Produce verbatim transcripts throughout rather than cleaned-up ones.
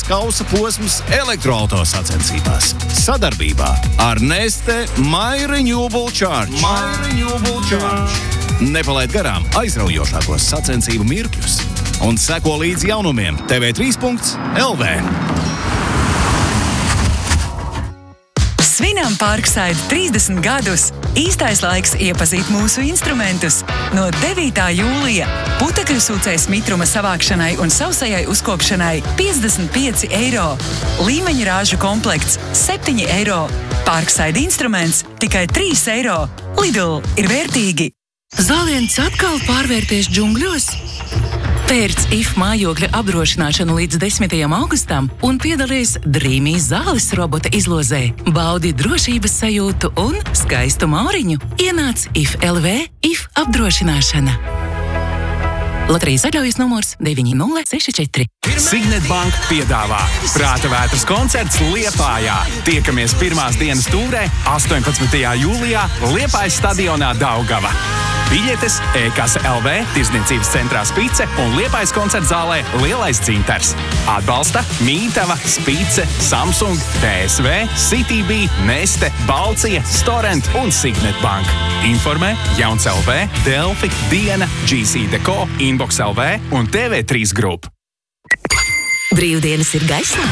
kausa posms elektroauto sacensībās. Sadarbībā ar Neste My Renewable Charge. My Renewable Charge. Nepalaid garām aizraujošākos sacensību mirkļus un seko līdz jaunumiem T V trīs punkts L V. Svinam Parkside trīsdesmit gadus. Īstais laiks iepazīt mūsu instrumentus. No devītā jūlija putekļu sūcējas mitruma savākšanai un sausajai uzkopšanai piecdesmit pieci eiro. Līmeņa rāžu komplekts septiņi eiro. Parkside instruments tikai trīs eiro. Lidl ir vērtīgi. Zāliens atkal pārvērties džungļos? Pērc I F mājokļa apdrošināšanu līdz desmitajam augustam un piedalies Dreamy zāles robota izlozē. Baudi drošības sajūtu un skaistu mauriņu. Ienāc I F L V I F apdrošināšana. Loterijas atļaujas numurs deviņi nulle seši četri. Signet Bank piedāvā Prāta vētras koncerts Liepājā. Tiekamies pirmās dienas tūrē astoņpadsmitajā jūlijā Liepājas stadionā Daugava. Biļetes E-kasa L V, Tirdzniecības centrā Spice un Liepājas koncerta zālē Lielais Dzintars. Atbalsta Mītava, Spice, Samsung, T S V, Citybee, Neste, Balcija, Storent un Signet Bank. Informē Jauns L V, Delfi, Diena, G C Deco, Inbox L V un T V trīs Group. Brīvdienas ir gaisā.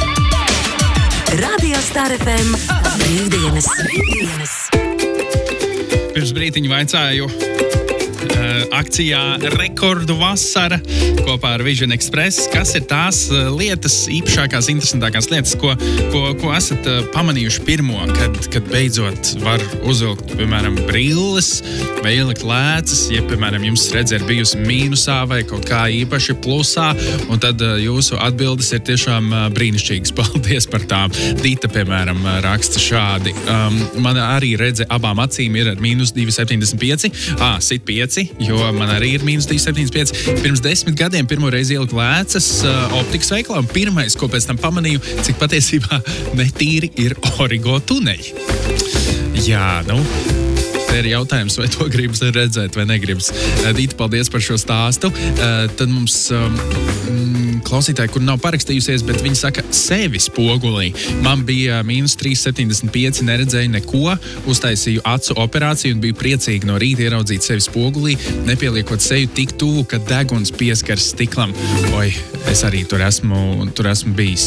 Radio Star F M. Brīvdienas. Brīvdienas. Pirms brītiņu vaicāju uh, akcijā Rekordu vasara kopā ar Vision Express. Kas ir tās uh, lietas, īpašākās, interesantākās lietas, ko, ko, ko esat uh, pamanījuši pirmo, kad, kad beidzot var uzvilkt, piemēram, brilles vai ielikt lēcas, ja, piemēram, jums redze ir bijusi mīnusā vai kaut kā īpaši plusā, un tad uh, jūsu atbildes ir tiešām uh, brīnišķīgas. Paldies par tām. Dita, piemēram, raksta šādi. Um, man arī redze abām acīm ir ar mīnus divi septiņdesmit pieci. Ā, sit pieci, jo man arī ir mīnus divi septiņdesmit pieci. Pirms desmit gadiem pirmo reizi ieliku lēcas uh, optikas veikalā, un pirmais, ko pēc tam pamanīju, cik patiesībā netīri ir Origo tuneļi. Jā, nu... Te ir jautājums, vai to gribas redzēt vai negribas. Dīta, paldies par šo stāstu. Tad mums um, klausītāji, kur nav parakstījusies, bet viņi saka sevi spogulī. Man bija mīnus trīs septiņdesmit pieci, neredzēju neko, uztaisīju acu operāciju un biju priecīgi no rīta ieraudzīt sevi spogulī, nepieliekot seju tik tuvu, ka deguns pieskars stiklam. Oi, es arī tur esmu, tur esmu bijis.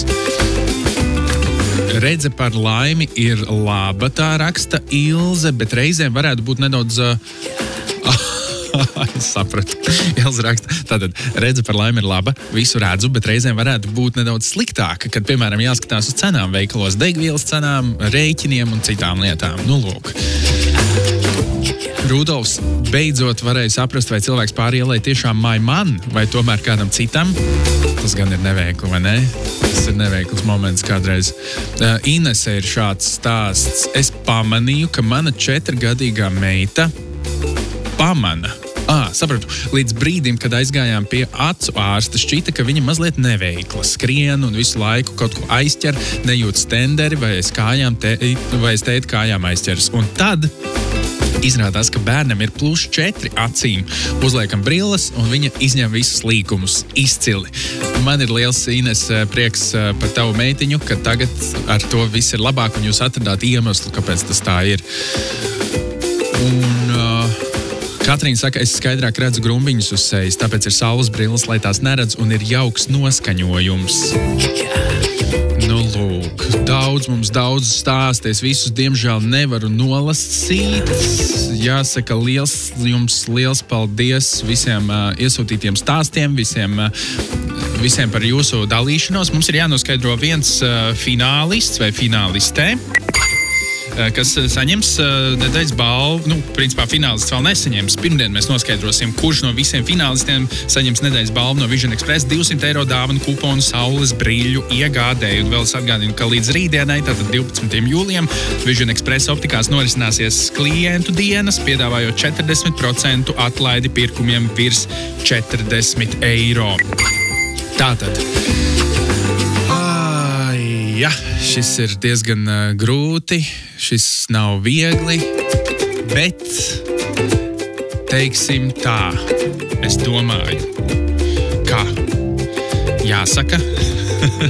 Redze par laimi ir laba, tā raksta Ilze, bet reizēm varētu būt nedaudz... Uh... es sapratu. Ilze raksta. Tātad, redze par laimi ir laba, visu redzu, bet reizēm varētu būt nedaudz sliktāka, kad, piemēram, jāskatās uz cenām veikalos, degvielas cenām, rēķiniem un citām lietām. Nu, lūk. Rudolfs beidzot varēja saprast, vai cilvēks pāri ielai tiešām māj man, vai tomēr kādam citam. Tas gan ir neveikli, vai ne? Tas ir neveikls moments kādreiz. Uh, Inese ir šāds stāsts. Es pamanīju, ka mana četrgadīgā meita pamana. Ah, sapratu. Līdz brīdim, kad aizgājām pie acu ārsta, šķita, ka viņa mazliet neveikla. Skrien un visu laiku kaut ko aizķer, nejūt stenderi vai aiz kājām, te, vai aiz tēt kājām aizķeras. Un tad izrādās, ka bērnam ir plus četri acīm. Uzliekam brilles, un viņa izņem visus līkumus. Izcili. Man ir liels, Ines, prieks par tavu meitiņu, ka tagad ar to viss ir labāk, un jūs atradāt iemeslu, kāpēc tas tā ir. Un uh, Katrīna saka, es skaidrāk redzu grumbiņus uz sejas, tāpēc ir saules brilles, lai tās neredz, un ir jauks noskaņojums. Nu, lūk, daudz mums daudz stāsties, visus, diemžēl, nevaru nolasīt. Jāsaka, liels jums liels paldies visiem uh, iesūtītiem stāstiem, visiem, uh, visiem par jūsu dalīšanos. Mums ir jānoskaidro viens uh, finālists vai finālistē, kas saņems nedēļas balvu. Nu, principā finālists vēl nesaņems. Pirmdien mēs noskaidrosim, kurš no visiem finālistiem saņems nedēļas balvu no Vision Express divsimt eiro dāvanu kuponu saules brīļu iegādēju. Un vēl es atgādinu, ka līdz rītdienai, tātad divpadsmitajam jūlijam, Vision Express optikās norisināsies klientu dienas, piedāvājot četrdesmit procentu atlaidi pirkumiem virs četrdesmit eiro. Tātad. Jā, šis ir diezgan uh, grūti, šis nav viegli, bet teiksim tā, es domāju, ka jāsaka,